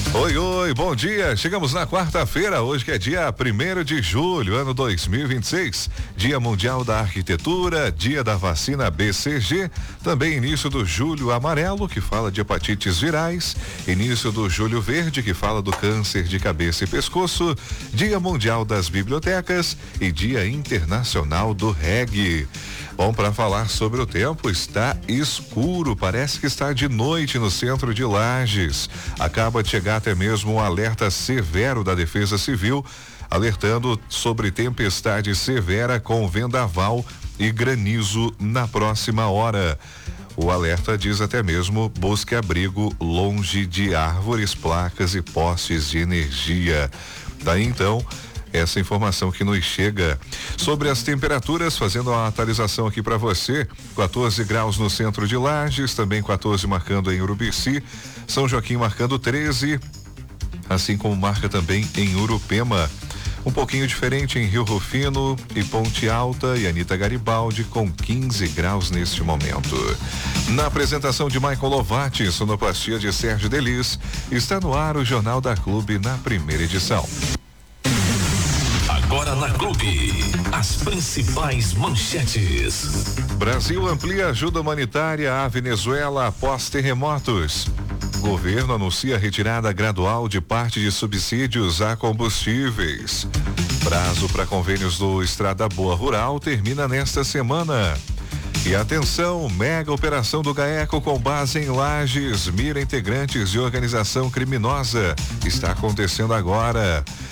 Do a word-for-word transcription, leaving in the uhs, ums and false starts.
Oi, oi, bom dia. Chegamos na quarta-feira, hoje que é dia primeiro de julho, ano dois mil e vinte e seis. Dia Mundial da Arquitetura, dia da vacina B C G, também início do Julho Amarelo, que fala de hepatites virais, início do Julho Verde, que fala do câncer de cabeça e pescoço, Dia Mundial das Bibliotecas e Dia Internacional do Reggae. Bom, para falar sobre o tempo, está escuro, parece que está de noite no centro de Lages. Acaba de chegar até mesmo um alerta severo da Defesa Civil, alertando sobre tempestade severa com vendaval e granizo na próxima hora. O alerta diz até mesmo busque abrigo longe de árvores, placas e postes de energia. Daí então, essa informação que nos chega sobre as temperaturas, fazendo uma atualização aqui para você. quatorze graus no centro de Lages, também quatorze marcando em Urubici, São Joaquim marcando treze, assim como marca também em Urupema. Um pouquinho diferente em Rio Rufino e Ponte Alta e Anita Garibaldi com quinze graus neste momento. Na apresentação de Michael Lovati, sonoplastia de Sérgio Delis, está no ar o Jornal da Clube na primeira edição. Agora na Clube, as principais manchetes. Brasil amplia ajuda humanitária à Venezuela após terremotos. Governo anuncia retirada gradual de parte de subsídios a combustíveis. Prazo para convênios do Estrada Boa Rural termina nesta semana. E atenção, mega operação do GAECO com base em Lages, mira integrantes de organização criminosa. Está acontecendo agora.